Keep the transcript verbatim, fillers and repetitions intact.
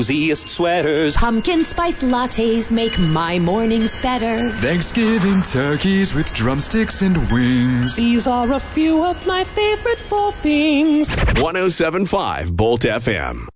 coziest sweaters. Pumpkin spice lattes make my mornings better. Thanksgiving turkeys with drumsticks and wings. These are a few of my favorite fall things. one oh seven point five Bolt F M.